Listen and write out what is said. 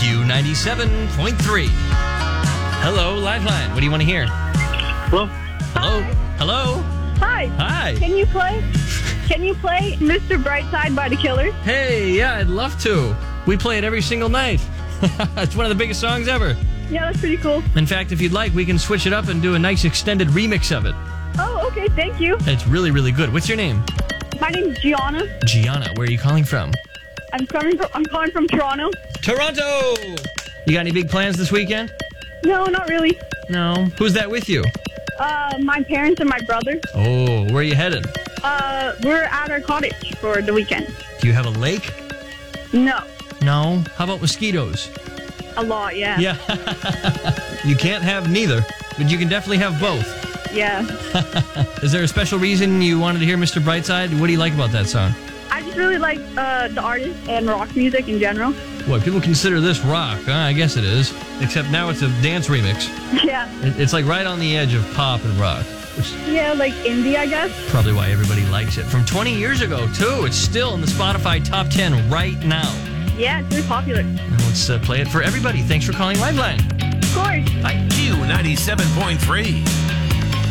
Q97.3. Hello, Lifeline. What do you want to hear? Hello? Hello? Hello? Hi. Hi. Can you play Mr. Brightside by The Killers? Hey, yeah, I'd love to. We play it every single night. It's one of the biggest songs ever. Yeah, that's pretty cool. In fact, if you'd like, we can switch it up and do a nice extended remix of it. Oh, okay. Thank you. It's really, really good. What's your name? My name's Gianna. Gianna. Where are you calling from? I'm calling from Toronto. Toronto! You got any big plans this weekend? No, not really. No. Who's that with you? My parents and my brother. Oh, where are you headed? We're at our cottage for the weekend. Do you have a lake? No. No. How about mosquitoes? A lot, yeah. Yeah. You can't have neither, but you can definitely have both. Yeah. Is there a special reason you wanted to hear Mr. Brightside? What do you like about that song? I just really like the artist and rock music in general. What, people consider this rock? I guess it is. Except now it's a dance remix. Yeah. It's like right on the edge of pop and rock. Which Yeah, like indie, I guess. probably why everybody likes it. From 20 years ago, too. It's still in the Spotify Top 10 right now. Yeah, it's really popular. Now let's play it for everybody. Thanks for calling Lifeline. Of course. Bye. Q97.3.